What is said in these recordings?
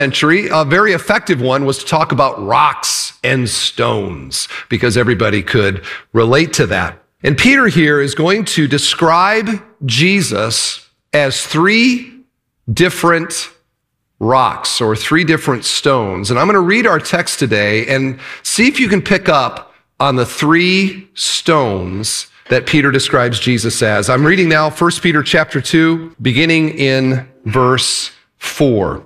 century, a very effective one was to talk about rocks and stones because everybody could relate to that. And Peter here is going to describe Jesus as three different rocks or three different stones. And I'm going to read our text today and see if you can pick up on the three stones that Peter describes Jesus as. I'm reading now 1 Peter chapter 2, beginning in verse 4.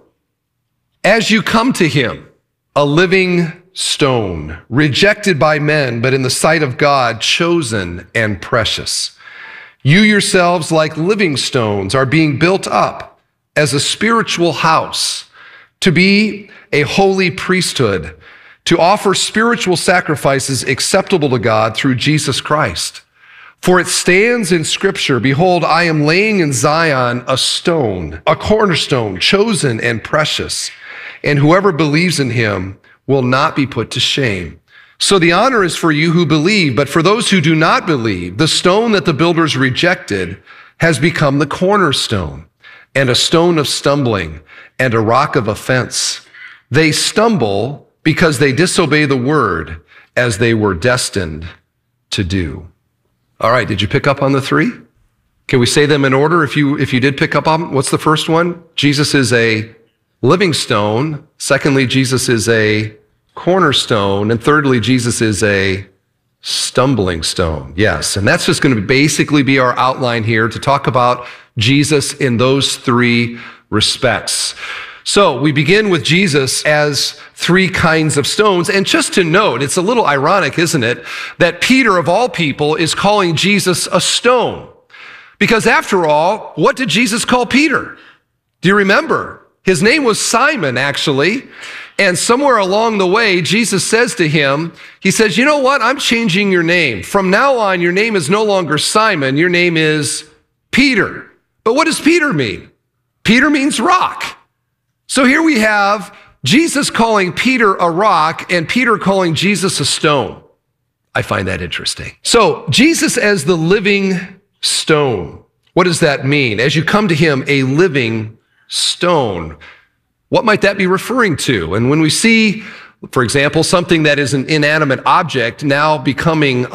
As you come to him, a living stone, rejected by men, but in the sight of God, chosen and precious. You yourselves, like living stones, are being built up as a spiritual house to be a holy priesthood, to offer spiritual sacrifices acceptable to God through Jesus Christ. For it stands in Scripture, behold, I am laying in Zion a stone, a cornerstone, chosen and precious, and whoever believes in him will not be put to shame. So the honor is for you who believe, but for those who do not believe, the stone that the builders rejected has become the cornerstone, and a stone of stumbling, and a rock of offense. They stumble because they disobey the word, as they were destined to do. All right, did you pick up on the three? Can we say them in order if you did pick up on them? What's the first one? Jesus is a living stone. Secondly, Jesus is a cornerstone. And thirdly, Jesus is a stumbling stone. Yes, and that's just going to basically be our outline here to talk about Jesus in those three respects. So we begin with Jesus as three kinds of stones. And just to note, it's a little ironic, isn't it, that Peter, of all people, is calling Jesus a stone. Because after all, what did Jesus call Peter? Do you remember? His name was Simon, actually. And somewhere along the way, Jesus says to him, he says, you know what? I'm changing your name. From now on, your name is no longer Simon. Your name is Peter. But what does Peter mean? Peter means rock. So here we have Jesus calling Peter a rock and Peter calling Jesus a stone. I find that interesting. So Jesus as the living stone. What does that mean? As you come to him, a living stone. What might that be referring to? And when we see, for example, something that is an inanimate object now becoming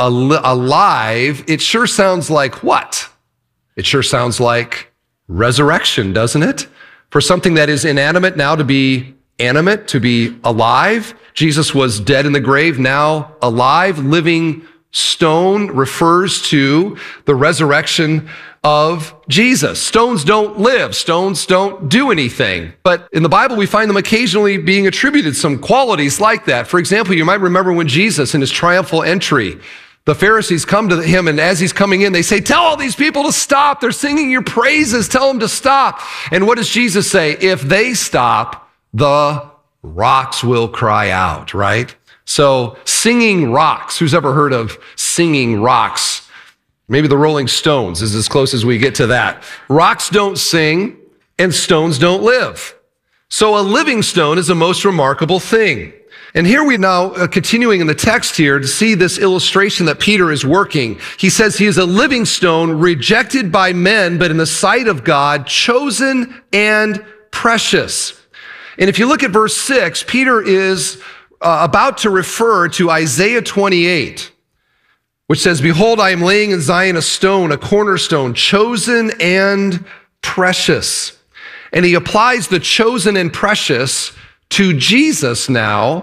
alive, it sure sounds like what? It sure sounds like resurrection, doesn't it? For something that is inanimate now to be animate, to be alive. Jesus was dead in the grave, now alive. Living stone refers to the resurrection of Jesus. Stones don't live. Stones don't do anything. But in the Bible, we find them occasionally being attributed some qualities like that. For example, you might remember when Jesus, in his triumphal entry, the Pharisees come to him, and as he's coming in, they say, tell all these people to stop. They're singing your praises. Tell them to stop. And what does Jesus say? If they stop, the rocks will cry out, right? So singing rocks. Who's ever heard of singing rocks? Maybe the Rolling Stones is as close as we get to that. Rocks don't sing and stones don't live. So a living stone is a most remarkable thing. And here we now, continuing in the text here, to see this illustration that Peter is working. He says he is a living stone rejected by men, but in the sight of God, chosen and precious. And if you look at verse 6, Peter is about to refer to Isaiah 28, which says, behold, I am laying in Zion a stone, a cornerstone, chosen and precious. And he applies the chosen and precious to Jesus now.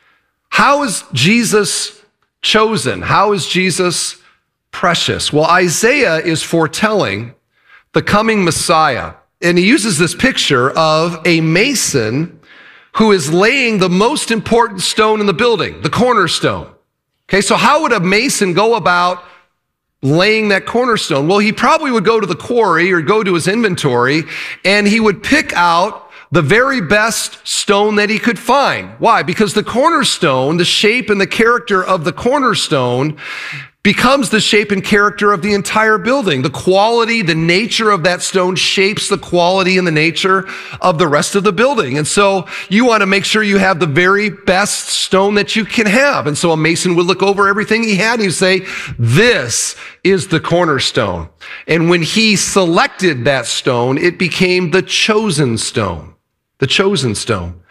How is Jesus chosen? How is Jesus precious? Well, Isaiah is foretelling the coming Messiah. And he uses this picture of a mason who is laying the most important stone in the building, the cornerstone. Okay, so how would a mason go about laying that cornerstone? Well, he probably would go to the quarry or go to his inventory, and he would pick out the very best stone that he could find. Why? Because the cornerstone, the shape and the character of the cornerstone becomes the shape and character of the entire building. The quality, the nature of that stone shapes the quality and the nature of the rest of the building. And so you want to make sure you have the very best stone that you can have. And so a mason would look over everything he had and he'd say, this is the cornerstone. And when he selected that stone, it became the chosen stone. the chosen stone.